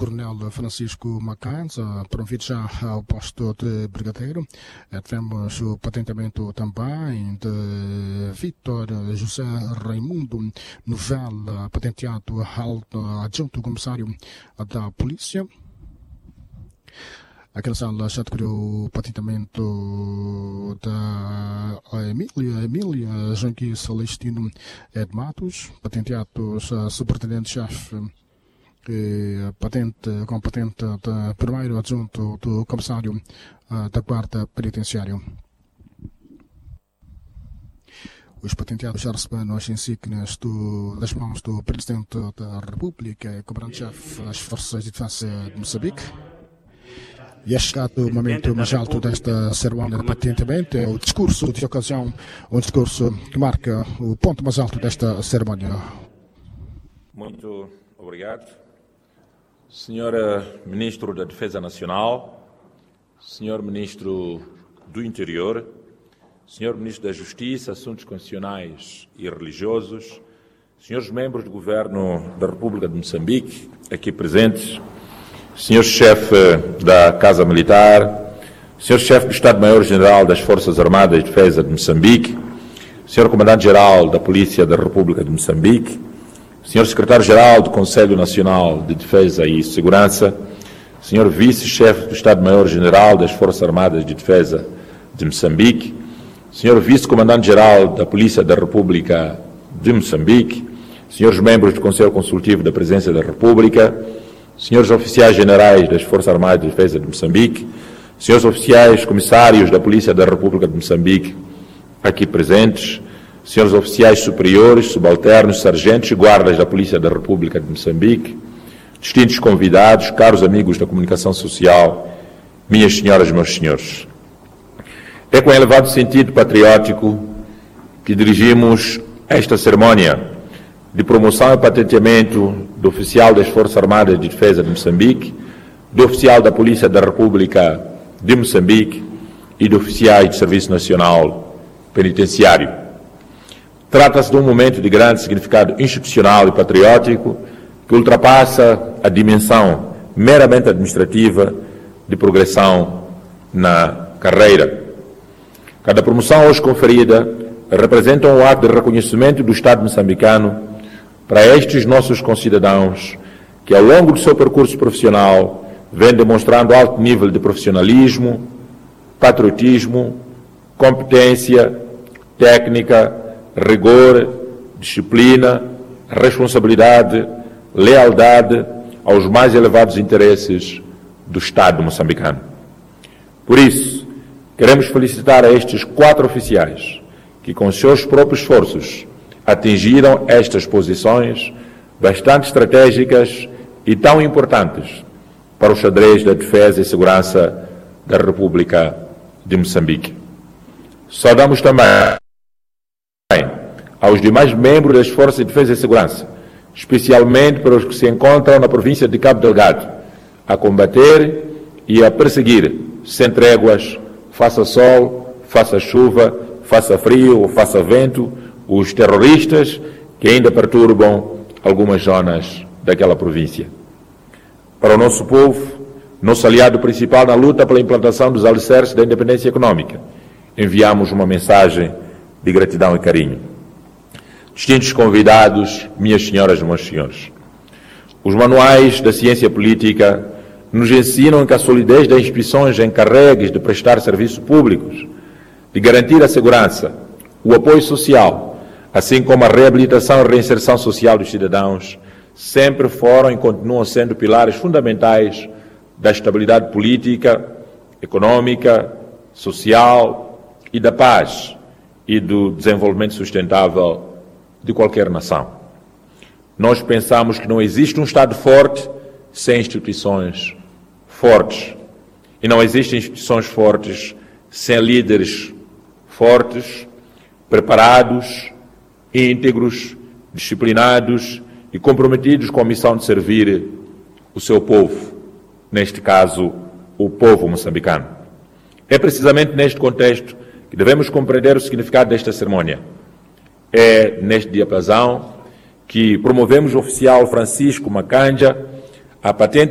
Coronel Francisco Macanja, promovido já ao posto de brigadeiro. Tivemos o patenteamento também de Vítor José Raimundo Novella, patenteado adjunto comissário da Polícia. Aquela sala já adquiriu o patenteamento da Emília Janqui Celestino de Matos, patenteados superintendente-chefe com patente de primeiro adjunto do comissário da Guarda Penitenciária. Os patenteados já receberam as insígnias das mãos do Presidente da República, comandante-chefe das Forças de Defesa de Moçambique. E é chegado o momento mais alto desta cerimónia de patenteamento, é o discurso de ocasião, um discurso que marca o ponto mais alto desta cerimónia. Muito obrigado. Senhor Ministro da Defesa Nacional, Senhor Ministro do Interior, Senhor Ministro da Justiça, Assuntos Constitucionais e Religiosos, senhores membros do Governo da República de Moçambique, aqui presentes, senhor chefe da Casa Militar, senhor chefe do Estado-Maior-General das Forças Armadas de Defesa de Moçambique, senhor comandante-geral da Polícia da República de Moçambique, senhor secretário-geral do Conselho Nacional de Defesa e Segurança, senhor vice-chefe do Estado-Maior-General das Forças Armadas de Defesa de Moçambique, senhor vice-comandante-geral da Polícia da República de Moçambique, senhores membros do Conselho Consultivo da Presidência da República, senhores oficiais generais das Forças Armadas de Defesa de Moçambique, senhores oficiais comissários da Polícia da República de Moçambique aqui presentes, senhores oficiais superiores, subalternos, sargentos e guardas da Polícia da República de Moçambique, distintos convidados, caros amigos da comunicação social, minhas senhoras e meus senhores. É com elevado sentido patriótico que dirigimos esta cerimónia de promoção e patenteamento do oficial das Forças Armadas de Defesa de Moçambique, do oficial da Polícia da República de Moçambique e do oficiais de Serviço Nacional Penitenciário. Trata-se de um momento de grande significado institucional e patriótico que ultrapassa a dimensão meramente administrativa de progressão na carreira. Cada promoção hoje conferida representa um ato de reconhecimento do Estado moçambicano para estes nossos concidadãos que, ao longo do seu percurso profissional, vêm demonstrando alto nível de profissionalismo, patriotismo, competência, técnica, rigor, disciplina, responsabilidade, lealdade aos mais elevados interesses do Estado moçambicano. Por isso, queremos felicitar a estes 4 oficiais que, com seus próprios esforços, atingiram estas posições bastante estratégicas e tão importantes para o xadrez da defesa e segurança da República de Moçambique. Saudamos também aos demais membros das Forças de Defesa e Segurança, especialmente para os que se encontram na província de Cabo Delgado, a combater e a perseguir, sem tréguas, faça sol, faça chuva, faça frio ou faça vento, os terroristas que ainda perturbam algumas zonas daquela província. Para o nosso povo, nosso aliado principal na luta pela implantação dos alicerces da independência econômica, enviamos uma mensagem de gratidão e carinho. Distintos convidados, minhas senhoras e meus senhores, os manuais da ciência política nos ensinam que a solidez das instituições encarregues de prestar serviços públicos, de garantir a segurança, o apoio social, assim como a reabilitação e reinserção social dos cidadãos, sempre foram e continuam sendo pilares fundamentais da estabilidade política, econômica, social e da paz e do desenvolvimento sustentável de qualquer nação. Nós pensamos que não existe um Estado forte sem instituições fortes. E não existem instituições fortes sem líderes fortes, preparados, íntegros, disciplinados e comprometidos com a missão de servir o seu povo, neste caso, o povo moçambicano. É precisamente neste contexto que devemos compreender o significado desta cerimônia. É neste diapasão que promovemos o oficial Francisco Macanja a patente